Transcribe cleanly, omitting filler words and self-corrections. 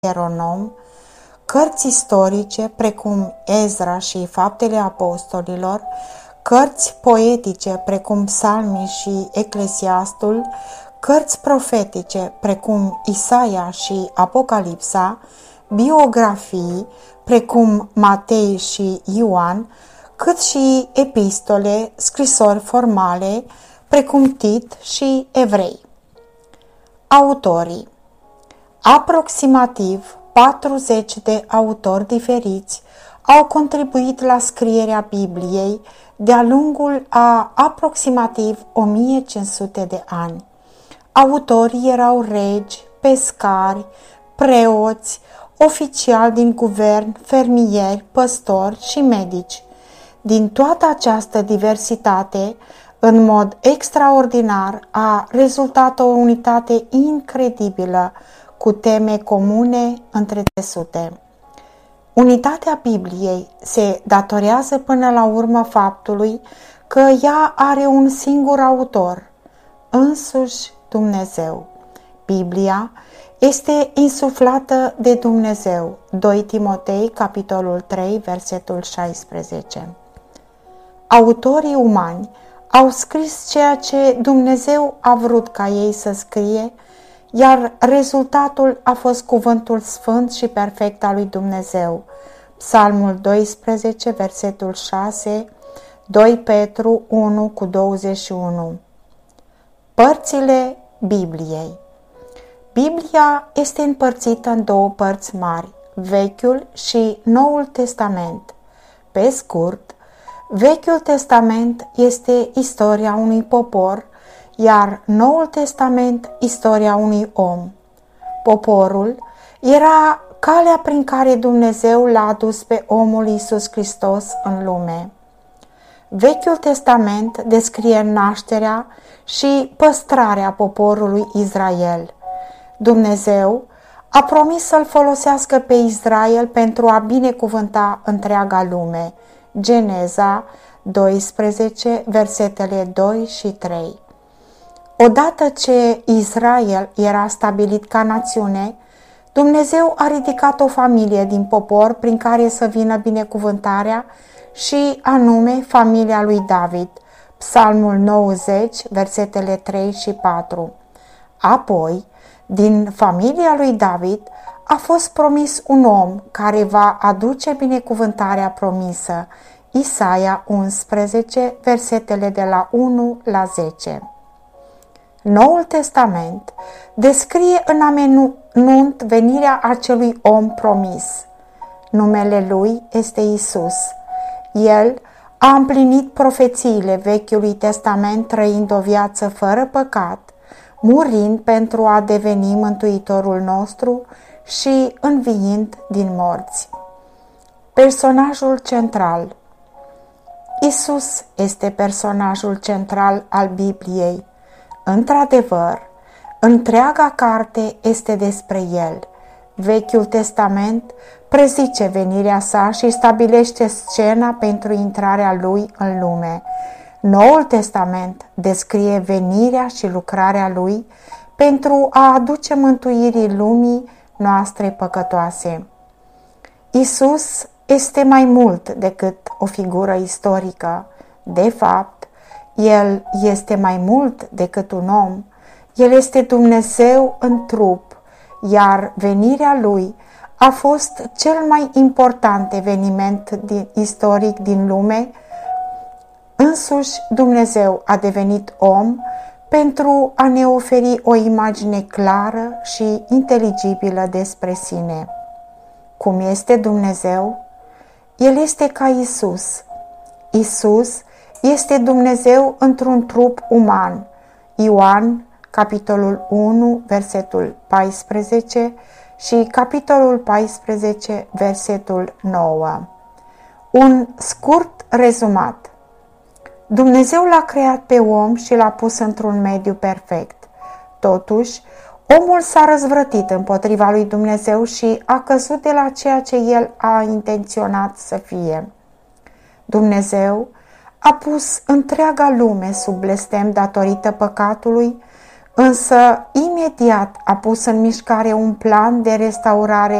Deuteronom, cărți istorice precum Ezra și Faptele Apostolilor, cărți poetice precum Psalmii și Eclesiastul, cărți profetice precum Isaia și Apocalipsa, biografii precum Matei și Ioan, cât și epistole, scrisori formale precum Tit și Evrei. Autorii: aproximativ 40 de autori diferiți au contribuit la scrierea Bibliei de-a lungul a aproximativ 1500 de ani. Autorii erau regi, pescari, preoți, oficiali din guvern, fermieri, păstori și medici. Din toată această diversitate, în mod extraordinar, a rezultat o unitate incredibilă, cu teme comune între sute. Unitatea Bibliei se datorează până la urmă faptului că ea are un singur autor, însuși Dumnezeu. Biblia este insuflată de Dumnezeu. 2 Timotei, capitolul 3, versetul 16. Autorii umani au scris ceea ce Dumnezeu a vrut ca ei să scrie, iar rezultatul a fost cuvântul sfânt și perfect al lui Dumnezeu. Psalmul 12, versetul 6, 2 Petru 1 cu 21. Părțile Bibliei. Biblia este împărțită în două părți mari, Vechiul și Noul Testament. Pe scurt, Vechiul Testament este istoria unui popor, iar Noul Testament istoria unui om. Poporul era calea prin care Dumnezeu l-a adus pe omul Iisus Hristos în lume. Vechiul Testament descrie nașterea și păstrarea poporului Israel. Dumnezeu a promis să-l folosească pe Israel pentru a binecuvânta întreaga lume. Geneza 12, versetele 2 și 3. Odată ce Israel era stabilit ca națiune, Dumnezeu a ridicat o familie din popor prin care să vină binecuvântarea și anume familia lui David. Psalmul 90, versetele 3 și 4. Apoi, din familia lui David a fost promis un om care va aduce binecuvântarea promisă. Isaia 11, versetele de la 1 la 10. Noul Testament descrie în amănunt venirea acelui om promis. Numele lui este Isus. El a împlinit profețiile Vechiului Testament trăind o viață fără păcat, murind pentru a deveni Mântuitorul nostru și înviind din morți. Personajul central. Isus este personajul central al Bibliei. Într-adevăr, întreaga carte este despre El. Vechiul Testament prezice venirea sa și stabilește scena pentru intrarea Lui în lume. Noul Testament descrie venirea și lucrarea Lui pentru a aduce mântuirii lumii noastre păcătoase. Isus este mai mult decât o figură istorică. De fapt, El este mai mult decât un om. El este Dumnezeu în trup, iar venirea Lui a fost cel mai important eveniment istoric din lume. Însuși Dumnezeu a devenit om pentru a ne oferi o imagine clară și inteligibilă despre sine. Cum este Dumnezeu? El este ca Isus. Isus este Dumnezeu într-un trup uman. Ioan, capitolul 1, versetul 14 și capitolul 14, versetul 9. Un scurt rezumat. Dumnezeu l-a creat pe om și l-a pus într-un mediu perfect. Totuși, omul s-a răzvrătit împotriva lui Dumnezeu și a căzut de la ceea ce el a intenționat să fie. Dumnezeu a pus întreaga lume sub blestem datorită păcatului, însă imediat a pus în mișcare un plan de restaurare